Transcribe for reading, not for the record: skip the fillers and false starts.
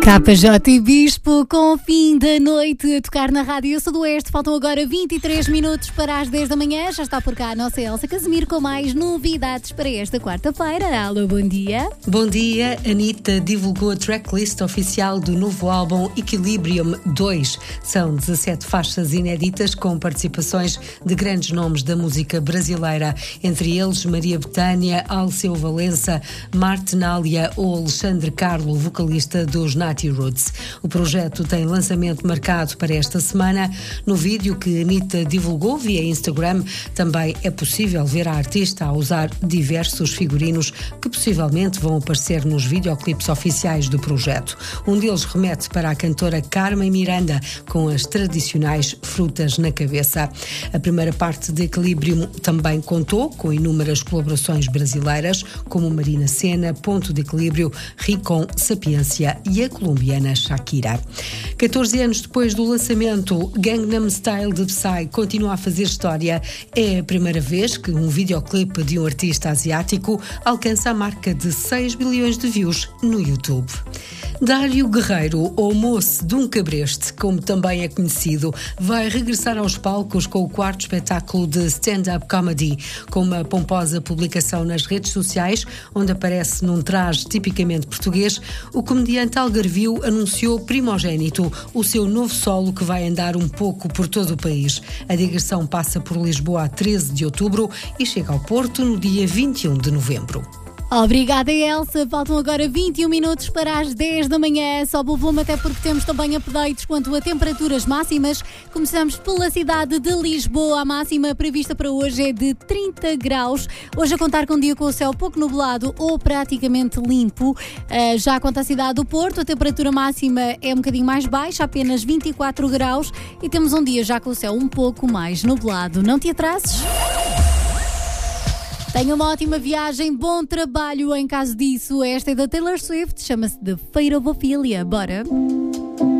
KJ e Bispo com o fim da noite a tocar na Rádio Sudoeste. Faltam agora 23 minutos para as 10 da manhã. Já está por cá a nossa Elsa Casimiro com mais novidades para esta quarta-feira. Alô, bom dia. Bom dia. Anitta divulgou a tracklist oficial do novo álbum Equilibrium 2. São 17 faixas inéditas com participações de grandes nomes da música brasileira, entre eles Maria Bethânia, Alceu Valença, Martinália ou Alexandre Carlo, vocalista dos Nati Roots. O projeto tem lançamento marcado para esta semana. No vídeo que Anitta divulgou via Instagram, também é possível ver a artista a usar diversos figurinos que possivelmente vão aparecer nos videoclipes oficiais do projeto. Um deles remete para a cantora Carmen Miranda, com as tradicionais frutas na cabeça. A primeira parte de Equilibrium também contou com inúmeras colaborações brasileiras, como Marina Sena, Ponto de Equilíbrio, Ricon, Sapiência e a colombiana Shakira. 14 anos depois do lançamento, Gangnam Style de Psy continua a fazer história. É a primeira vez que um videoclipe de um artista asiático alcança a marca de 6 bilhões de views no YouTube. Dário Guerreiro, ou Moço de um Cabreste, como também é conhecido, vai regressar aos palcos com o quarto espetáculo de stand-up comedy, com uma pomposa publicação nas redes sociais, onde aparece num traje tipicamente português. O comediante algarvio anunciou Primogénito, o seu novo solo que vai andar um pouco por todo o país. A digressão passa por Lisboa a 13 de outubro e chega ao Porto no dia 21 de novembro. Obrigada, Elsa. Faltam agora 21 minutos para as 10 da manhã. Sobe o volume até porque temos também updates quanto a temperaturas máximas. Começamos pela cidade de Lisboa. A máxima prevista para hoje é de 30 graus. Hoje a contar com um dia com o céu pouco nublado ou praticamente limpo. Já quanto à cidade do Porto, a temperatura máxima é um bocadinho mais baixa, apenas 24 graus. E temos um dia já com o céu um pouco mais nublado. Não te atrases. Tenha uma ótima viagem, bom trabalho em caso disso. Esta é da Taylor Swift, chama-se The Fate of Ophelia. Bora!